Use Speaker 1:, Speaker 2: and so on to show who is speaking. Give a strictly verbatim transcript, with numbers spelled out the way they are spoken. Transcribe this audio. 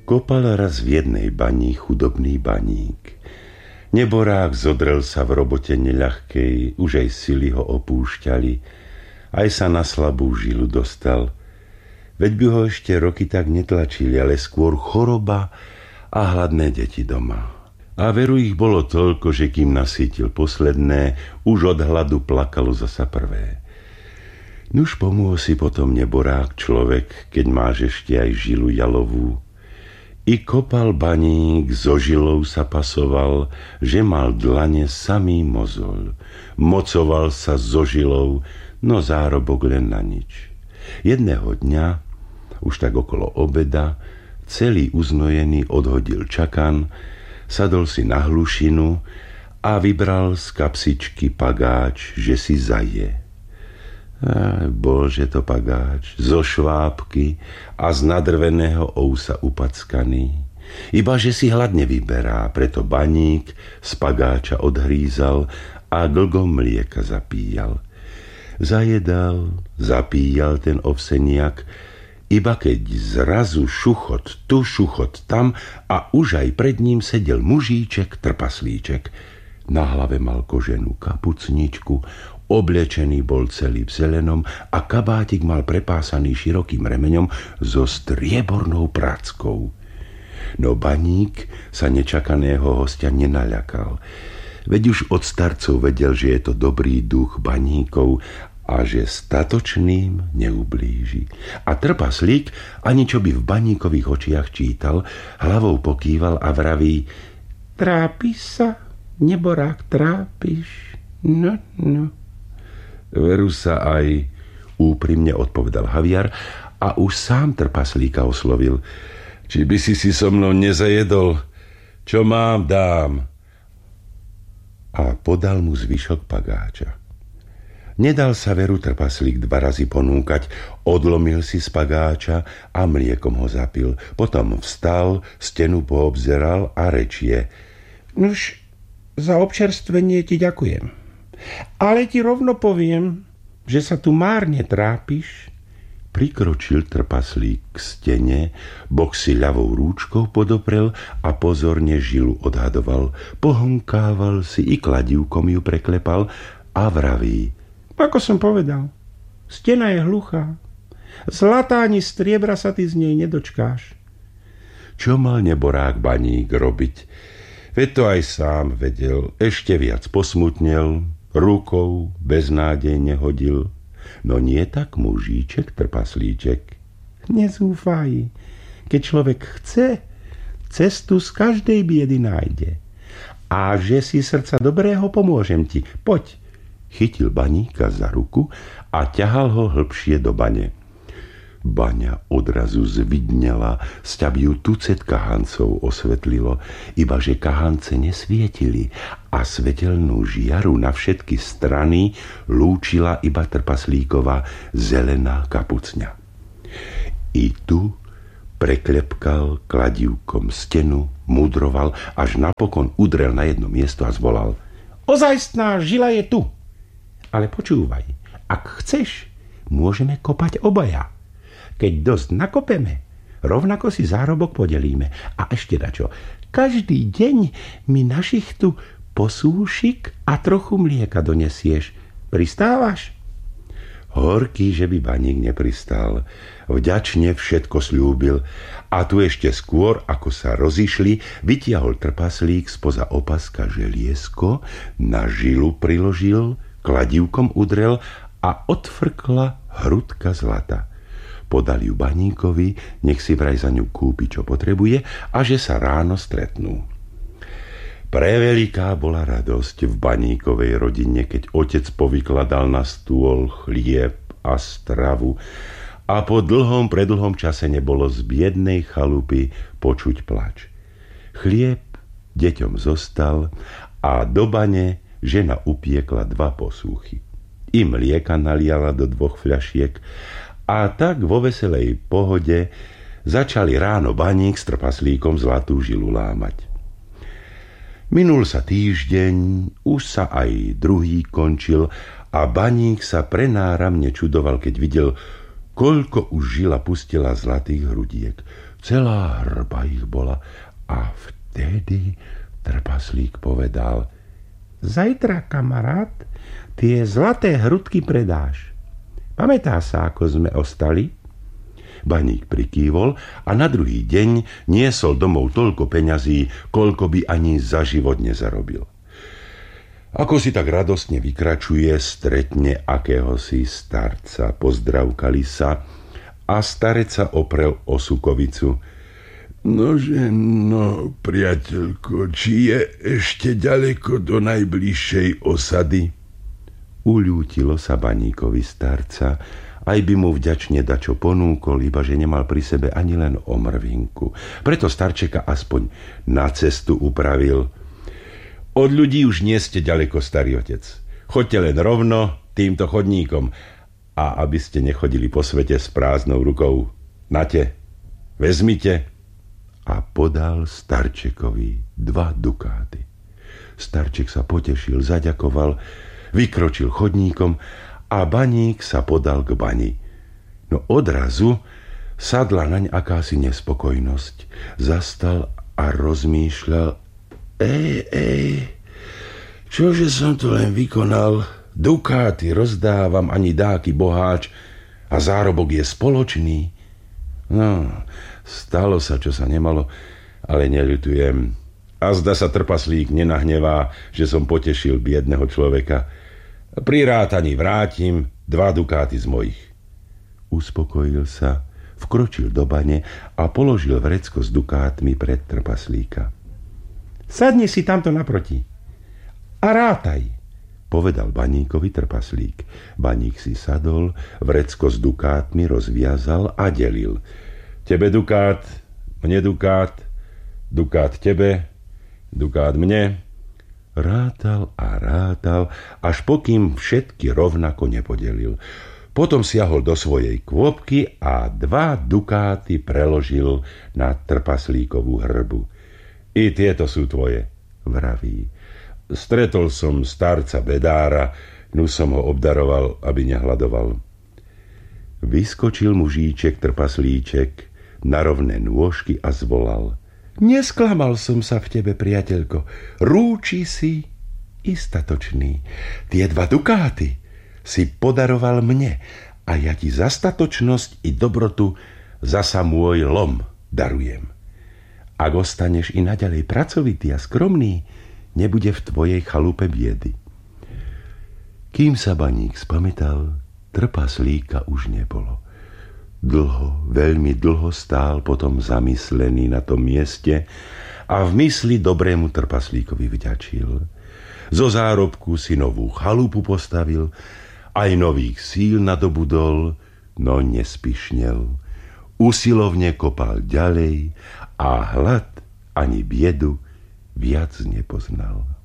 Speaker 1: Kopal raz v jednej bani chudobný baník. Neborák zodrel sa v robote neľahkej, už aj sily ho opúšťali, aj sa na slabú žilu dostal. Veď by ho ešte roky tak netlačili, ale skôr choroba a hladné deti doma. A veru ich bolo toľko, že kým nasýtil posledné, už od hladu plakalo zasa prvé. Nuž pomôže si potom neborák človek, keď máš ešte aj žilu jalovú. I kopal baník, so žilou sa pasoval, že mal dlane samý mozol. Mocoval sa so žilou, no zárobok len na nič. Jedného dňa, už tak okolo obeda, celý uznojený odhodil čakan, sadol si na hlušinu a vybral z kapsičky pagáč, že si zaje. Aj, bože to pagáč, zo švábky a z nadrveného ousa upackaný. Iba že si hladne vyberá, preto baník z pagáča odhrízal a glgom mlieka zapíjal. Zajedal, zapíjal ten ovseniak, iba keď zrazu šuchot tu, šuchot tam a už aj pred ním sedel mužíček, trpaslíček. Na hlave mal koženú kapucničku, oblečený bol celý v zelenom a kabátik mal prepásaný širokým remeňom so striebornou prackou. No baník sa nečakaného hostia nenaľakal. Veď už od starcov vedel, že je to dobrý duch baníkov a že statočným neublíži. A trpaslík, ani čo by v baníkových očiach čítal, hlavou pokýval a vraví: Trápiš sa, neborák, trápiš? No, no. Veru sa aj, úprimne odpovedal Haviar a už sám trpaslíka oslovil: Či by si si so mnou nezajedol? Čo mám, dám. A podal mu zvyšok pagáča. Nedal sa veru trpaslík dva razy ponúkať, odlomil si z pagáča a mliekom ho zapil. Potom vstal, stenu poobzeral a rečie: Nuž, za občerstvenie ti ďakujem. Ale ti rovno poviem, že sa tu márne trápiš. Prikročil trpaslík k stene, bok si ľavou rúčkou podoprel a pozorne žilu odhadoval. Pohonkával si i kladívkom ju preklepal a vraví: Ako som povedal, stena je hluchá. Zlatá ani striebra sa ty z nej nedočkáš. Čo mal neborák baník robiť? Veď to aj sám vedel, ešte viac posmutnel, rukou beznádejne hodil. No nie tak mužíček, trpaslíček. Nezúfaj, keď človek chce, cestu z každej biedy nájde. A že si srdca dobrého, pomôžem ti. Poď. Chytil baníka za ruku a ťahal ho hlbšie do bane. Baňa odrazu zvidnela, sťab ju tucet kahancov osvetlilo, iba že kahance nesvietili a svetelnú žiaru na všetky strany lúčila iba trpaslíkova zelená kapucňa. I tu preklepkal kladívkom stenu, mudroval, až napokon udrel na jedno miesto a zvolal: Ozajstná žila je tu. Ale počúvaj, ak chceš, môžeme kopať obaja. Keď dosť nakopeme, rovnako si zárobok podelíme. A ešte dačo, každý deň mi našich tu posúšik a trochu mlieka donesieš. Pristávaš? Horký, že by baník nepristal. Vďačne všetko sľúbil. A tu ešte skôr, ako sa rozišli, vytiahol trpaslík spoza opaska želiesko, na žilu priložil, kladívkom udrel a odfrkla hrudka zlata. Podal ju baníkovi, nech si vraj za ňu kúpi, čo potrebuje, a že sa ráno stretnú. Preveliká bola radosť v baníkovej rodine, keď otec povykladal na stôl chlieb a stravu a po dlhom, predlhom čase nebolo z biednej chalupy počuť plač. Chlieb deťom zostal a do bane žena upiekla dva posúchy. I mlieka naliala do dvoch fľašiek a tak vo veselej pohode začali ráno baník s trpaslíkom zlatú žilu lámať. Minul sa týždeň, už sa aj druhý končil a baník sa prenáramne čudoval, keď videl, koľko už žila pustila zlatých hrudiek. Celá hrba ich bola a vtedy trpaslík povedal: Zajtra, kamarát, tie zlaté hrudky predáš. Pamätá sa, ako sme ostali? Baník prikývol a na druhý deň niesol domov toľko peňazí, koľko by ani za život nezarobil. Ako si tak radostne vykračuje, stretne akéhosi starca, pozdravkali sa a starec sa oprel o sukovicu. Nože, no, priateľko, či je ešte ďaleko do najbližšej osady? Uľútilo sa baníkovi starca, aj by mu vďačne dačo ponúkol, iba že nemal pri sebe ani len omrvinku. Preto starčeka aspoň na cestu upravil. Od ľudí už nie ste ďaleko, starý otec. Choďte len rovno týmto chodníkom a aby ste nechodili po svete s prázdnou rukou. Nate, vezmite. A podal starčekovi dva dukáty. Starček sa potešil, zaďakoval, vykročil chodníkom a baník sa podal k bani. No odrazu sadla naň akási nespokojnosť. Zastal a rozmýšľal: Ej, ej, čože som to len vykonal? Dukáty rozdávam, ani dáky boháč a zárobok je spoločný. No, stalo sa, čo sa nemalo, ale neľutujem. A zda sa trpaslík nenahnevá, že som potešil biedného človeka. Pri rátaní vrátim dva dukáty z mojich. Uspokojil sa, vkročil do bane a položil vrecko s dukátmi pred trpaslíka. Sadni si tamto naproti a rátaj, povedal baníkovi trpaslík. Baník si sadol, vrecko s dukátmi rozviazal a delil. Tebe dukát, mne dukát, dukát tebe, dukát mne. Rátal a rátal, až pokým všetky rovnako nepodelil. Potom siahol do svojej kôpky a dva dukáty preložil na trpaslíkovú hrbu. I tieto sú tvoje, vraví. Stretol som starca bedára, nu som ho obdaroval, aby nehľadoval. Vyskočil mužíček trpaslíček na rovné nôžky a zvolal. Nesklamal som sa v tebe, priateľko. Rúči si i statočný. Tie dva dukáty si podaroval mne a ja ti za statočnosť i dobrotu zasa môj lom darujem. Ak ostaneš i naďalej pracovitý a skromný, nebude v tvojej chalupe biedy. Kým sa baník spamätal, trpaslíka už nebolo. Dlho, veľmi dlho stál potom zamyslený na tom mieste a v mysli dobrému trpaslíkovi vďačil. Zo zárobku si novú chalupu postavil, aj nových síl nadobudol, no nespišnel. Usilovne kopal ďalej a hlad ani biedu viac nepoznal.